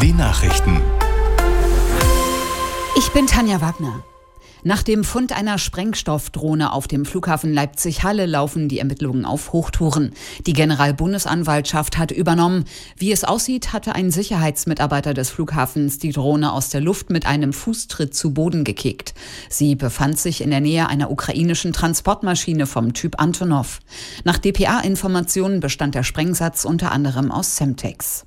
Die Nachrichten. Ich bin Tanja Wagner. Nach dem Fund einer Sprengstoffdrohne auf dem Flughafen Leipzig-Halle laufen die Ermittlungen auf Hochtouren. Die Generalbundesanwaltschaft hat übernommen. Wie es aussieht, hatte ein Sicherheitsmitarbeiter des Flughafens die Drohne aus der Luft mit einem Fußtritt zu Boden gekickt. Sie befand sich in der Nähe einer ukrainischen Transportmaschine vom Typ Antonov. Nach dpa-Informationen bestand der Sprengsatz unter anderem aus Semtex.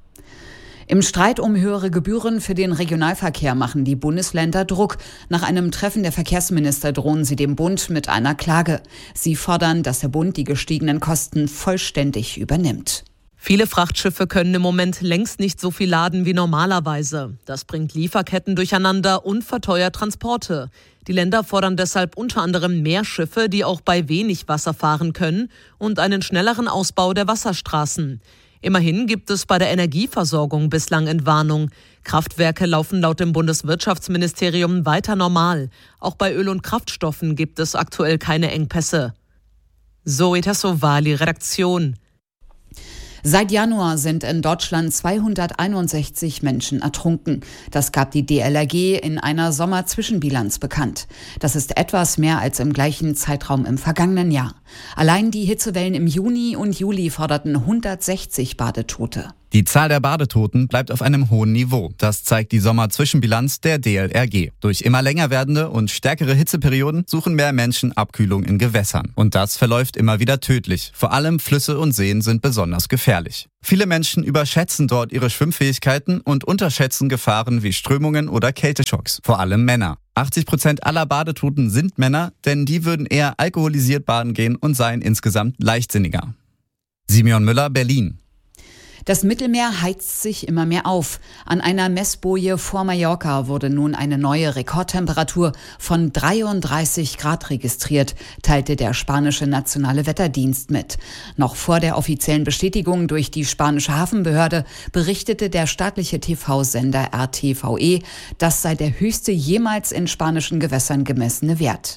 Im Streit um höhere Gebühren für den Regionalverkehr machen die Bundesländer Druck. Nach einem Treffen der Verkehrsminister drohen sie dem Bund mit einer Klage. Sie fordern, dass der Bund die gestiegenen Kosten vollständig übernimmt. Viele Frachtschiffe können im Moment längst nicht so viel laden wie normalerweise. Das bringt Lieferketten durcheinander und verteuert Transporte. Die Länder fordern deshalb unter anderem mehr Schiffe, die auch bei wenig Wasser fahren können, und einen schnelleren Ausbau der Wasserstraßen. Immerhin gibt es bei der Energieversorgung bislang Entwarnung. Kraftwerke laufen laut dem Bundeswirtschaftsministerium weiter normal. Auch bei Öl und Kraftstoffen gibt es aktuell keine Engpässe. Zoe Tassovali, Redaktion. Seit Januar sind in Deutschland 261 Menschen ertrunken. Das gab die DLRG in einer Sommerzwischenbilanz bekannt. Das ist etwas mehr als im gleichen Zeitraum im vergangenen Jahr. Allein die Hitzewellen im Juni und Juli forderten 160 Badetote. Die Zahl der Badetoten bleibt auf einem hohen Niveau. Das zeigt die Sommerzwischenbilanz der DLRG. Durch immer länger werdende und stärkere Hitzeperioden suchen mehr Menschen Abkühlung in Gewässern. Und das verläuft immer wieder tödlich. Vor allem Flüsse und Seen sind besonders gefährlich. Viele Menschen überschätzen dort ihre Schwimmfähigkeiten und unterschätzen Gefahren wie Strömungen oder Kälteschocks. Vor allem Männer. 80% aller Badetoten sind Männer, denn die würden eher alkoholisiert baden gehen und seien insgesamt leichtsinniger. Simeon Müller, Berlin. Das Mittelmeer heizt sich immer mehr auf. An einer Messboje vor Mallorca wurde nun eine neue Rekordtemperatur von 33 Grad registriert, teilte der spanische Nationale Wetterdienst mit. Noch vor der offiziellen Bestätigung durch die spanische Hafenbehörde berichtete der staatliche TV-Sender RTVE, das sei der höchste jemals in spanischen Gewässern gemessene Wert.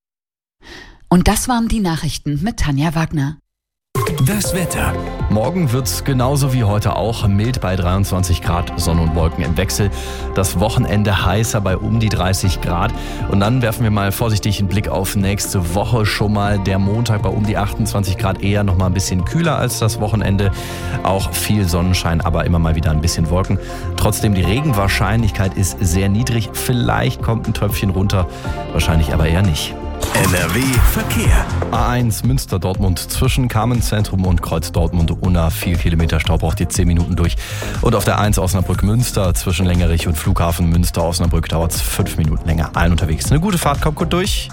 Und das waren die Nachrichten mit Tanja Wagner. Das Wetter. Morgen wird es genauso wie heute auch mild bei 23 Grad, Sonne und Wolken im Wechsel. Das Wochenende heißer bei um die 30 Grad. Und dann werfen wir mal vorsichtig einen Blick auf nächste Woche schon mal. Der Montag bei um die 28 Grad, eher noch mal ein bisschen kühler als das Wochenende. Auch viel Sonnenschein, aber immer mal wieder ein bisschen Wolken. Trotzdem, die Regenwahrscheinlichkeit ist sehr niedrig. Vielleicht kommt ein Tröpfchen runter, wahrscheinlich aber eher nicht. NRW Verkehr. A1 Münster-Dortmund zwischen Carmenzentrum und Kreuz Dortmund-Unna. 4 Kilometer Stau, braucht ihr 10 Minuten durch. Und auf der 1 Osnabrück-Münster zwischen Längerich und Flughafen Münster-Osnabrück dauert es 5 Minuten länger. Allen unterwegs. Eine gute Fahrt, kommt gut durch.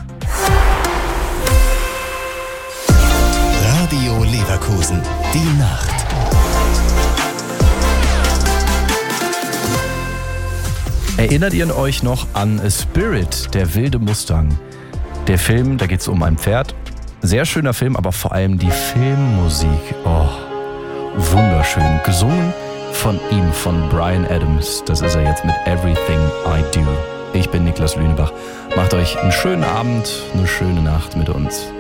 Radio Leverkusen. Die Nacht. Erinnert ihr euch noch an Spirit, der wilde Mustang? Der Film, da geht es um ein Pferd. Sehr schöner Film, aber vor allem die Filmmusik. Oh, wunderschön. Gesungen von ihm, von Bryan Adams. Das ist er jetzt mit Everything I Do. Ich bin Niklas Lünebach. Macht euch einen schönen Abend, eine schöne Nacht mit uns.